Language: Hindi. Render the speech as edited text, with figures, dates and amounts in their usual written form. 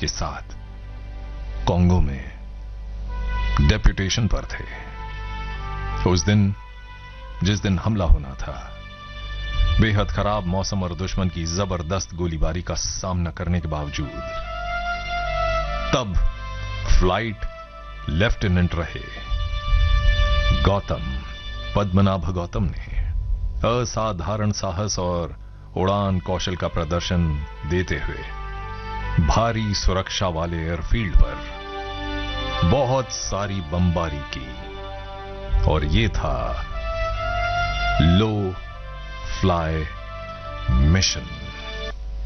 के साथ कांगो में डेप्यूटेशन पर थे। उस दिन, जिस दिन हमला होना था, बेहद खराब मौसम और दुश्मन की जबरदस्त गोलीबारी का सामना करने के बावजूद तब फ्लाइट लेफ्टिनेंट रहे गौतम, पद्मनाभ गौतम ने असाधारण साहस और उड़ान कौशल का प्रदर्शन देते हुए भारी सुरक्षा वाले एयरफील्ड पर बहुत सारी बमबारी की। और ये था लो फ्लाई मिशन।